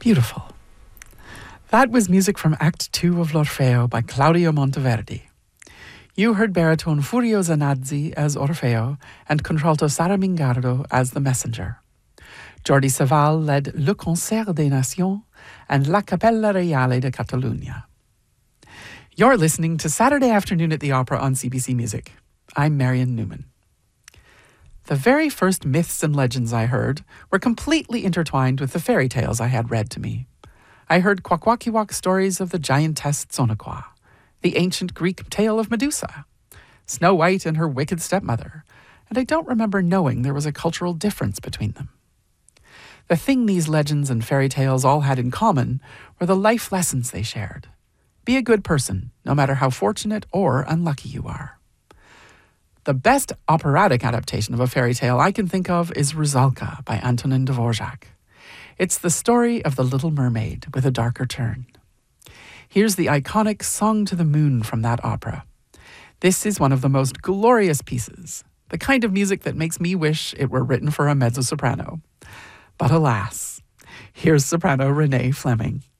Beautiful. That was music from Act 2 of L'Orfeo by Claudio Monteverdi. You heard baritone Furio Zanazzi as Orfeo and contralto Sara Mingardo as the messenger. Jordi Savall led Le Concert des Nations and La Cappella Reale de Catalunya. You're listening to Saturday Afternoon at the Opera on CBC Music. I'm Marian Newman. The very first myths and legends I heard were completely intertwined with the fairy tales I had read to me. I heard Kwakwakiwak stories of the giantess Tsonakwa, the ancient Greek tale of Medusa, Snow White and her wicked stepmother, and I don't remember knowing there was a cultural difference between them. The thing these legends and fairy tales all had in common were the life lessons they shared. Be a good person, no matter how fortunate or unlucky you are. The best operatic adaptation of a fairy tale I can think of is Rusalka by Antonin Dvorak. It's the story of the Little Mermaid with a darker turn. Here's the iconic Song to the Moon from that opera. This is one of the most glorious pieces, the kind of music that makes me wish it were written for a mezzo-soprano. But alas, here's soprano Renee Fleming.